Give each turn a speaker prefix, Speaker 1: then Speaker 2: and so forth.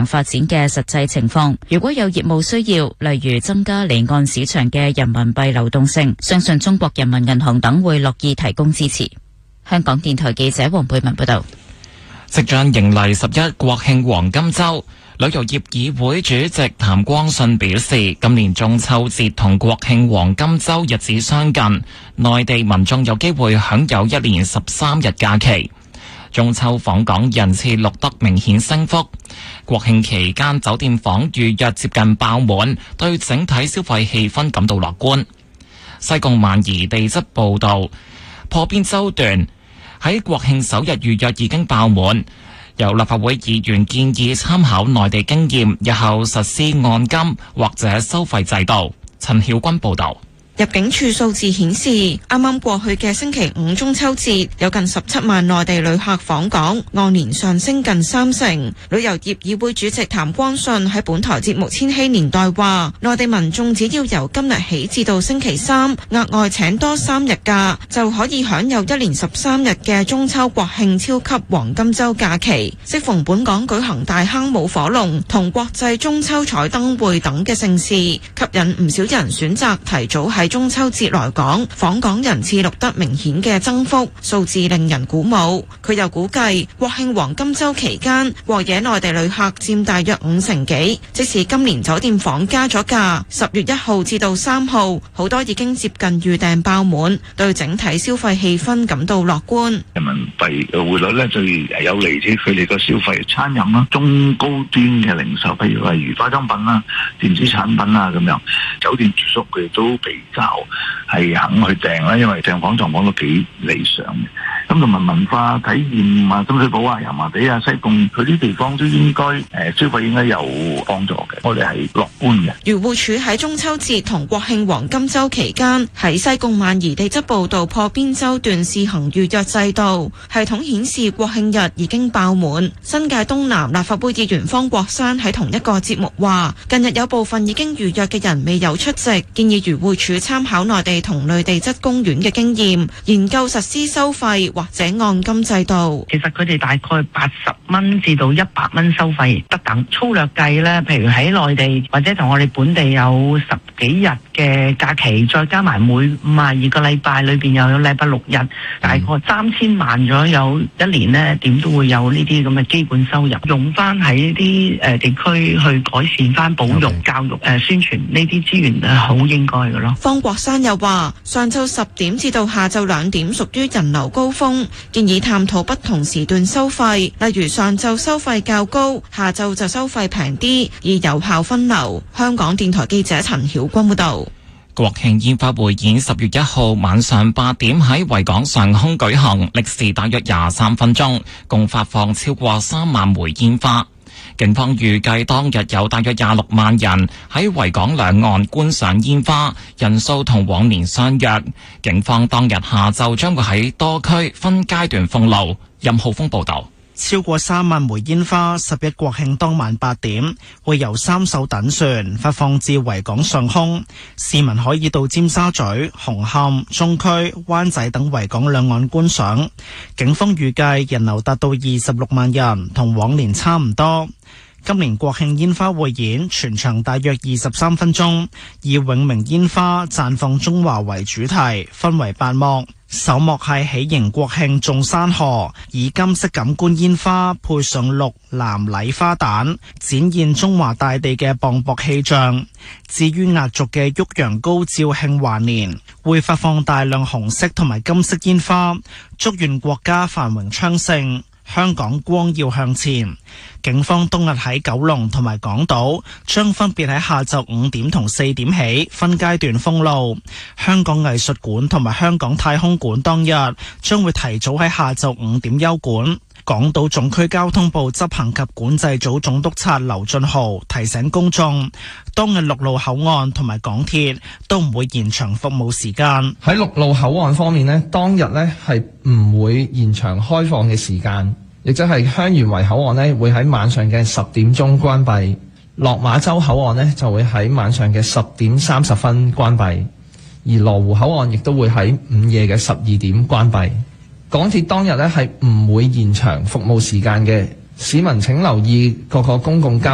Speaker 1: 發展嘅實際情況。如果有業務需要，例如增加離岸市場嘅人民幣流動性，相信中國人民銀行等會樂意提供支持。香港電台記者黃佩文報道。
Speaker 2: 即將迎嚟11國慶黃金週，旅遊業議會主席譚光信表示，今年中秋節同國慶黃金週日子相近，內地民眾有機會享有一連13日假期。中秋訪港人次錄得明顯升幅，國慶期間酒店房預約接近爆滿，對整體消費氣氛感到樂觀。西貢萬宜地質步道破邊洲段喺國慶首日預約已經爆滿，有立法會議員建議參考內地經驗，日後實施按金或者收費制度。陳曉君報導。
Speaker 3: 入境處數字顯示，啱啱過去嘅星期五中秋節有近17萬內地旅客訪港，按年上升近30%。旅遊業議會主席譚光信喺本台節目《千禧年代》話，內地民眾只要由今日起至到星期三額外請多3日假，就可以享有一連13日嘅中秋國慶超級黃金週假期。適逢本港舉行大坑舞火龍同國際中秋彩燈會等嘅盛事，吸引唔少人選擇提早喺中秋節來港，訪港人次錄得明顯嘅增幅，數字令人鼓舞。佢又估計國慶黃金週期間過夜內地旅客佔大約50%幾，即使今年酒店房加咗價，10月1號至到3號好多已經接近預訂爆滿，對整體消費氣氛感到樂觀。
Speaker 4: 人民幣嘅匯率咧，最有利於佢哋個消費，餐飲啦、中高端嘅零售，譬如例如化妝品啦、電子產品啊咁樣，酒店住宿佢哋都比較係肯去訂啦，因為訂房狀況都幾理想嘅。咁同埋文化體驗啊，深水埗啊、油麻地啊、西貢，佢啲地方都應該消費應該有幫助嘅。我哋係樂觀嘅。
Speaker 3: 漁護署喺中秋節同國慶黃金週期間喺西貢萬宜地質步道破邊洲段試行預約制度，系統顯示國慶日已經爆滿。新界東南立法會議員方國珊喺同一個節目話，近日有部分已經預約嘅人未有出席，建議漁護署參考內地同類地質公園嘅經驗，研究實施收費或者按金制度。
Speaker 5: 其實佢哋大概80蚊至到100蚊收費不等。粗略計咧，譬如喺內地或者同我哋本地有10幾日嘅假期，再加埋每52個禮拜裏邊又有禮拜6日，大概3000萬左右一年呢，點都會有呢啲咁嘅基本收入，用翻喺啲地區去改善翻保育、教育、宣傳呢啲資源係好應該嘅咯。
Speaker 3: 方國珊又話，上晝10點至到下晝2點屬於人流高峰，建議探討不同時段收費，例如上晝收費較高，下晝就收費平啲，以有效分流。香港電台記者陳曉君報道。
Speaker 2: 國慶煙花匯演10月1號晚上8點喺維港上空舉行，歷時大約23分鐘，共發放超過3萬枚煙花。警方預計當日有大約26萬人喺維港兩岸觀賞煙花，人數同往年相若。警方當日下晝將會喺多區分階段封路。任浩峰報道。
Speaker 6: 超過3萬枚煙花，11國慶當晚8點會由3艘躉船發放至維港上空，市民可以到尖沙咀、紅磡、中區、灣仔等維港兩岸觀賞。警方預計人流達到26萬人，同往年差唔多。今年國慶煙花匯演全場大約23分鐘，以永明煙花綻放中華為主題，分為8幕。首幕係喜迎國慶眾山河，以金色感官煙花配上綠藍禮花彈，展現中華大地嘅磅礴氣象。至於壓軸嘅旭陽高照慶華年，會發放大量紅色同埋金色煙花，祝願國家繁榮昌盛，香港光耀向前。警方當日喺九龍同埋港島將分別喺下晝5點同4點起分階段封路。香港藝術館同埋香港太空館當日將會提早喺下晝5點休館。港島總區交通部執行及管制組總督察劉俊豪提醒公眾，當日陸路口岸同埋港鐵都唔會延長服務時間。
Speaker 7: 喺陸路口岸方面呢，當日呢係唔會延長開放嘅時間，亦即係香園圍口岸呢會喺晚上嘅10點鐘關閉，落馬洲口岸呢就會喺晚上嘅10點30分關閉，而羅湖口岸亦都會喺午夜嘅12點關閉。港鐵當日呢係唔會延長服務時間嘅，市民請留意各個公共交